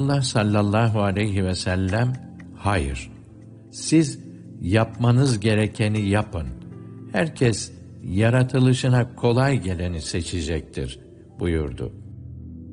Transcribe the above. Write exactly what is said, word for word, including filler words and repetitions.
Resulullah sallallahu aleyhi ve sellem, hayır, siz yapmanız gerekeni yapın. Herkes yaratılışına kolay geleni seçecektir buyurdu.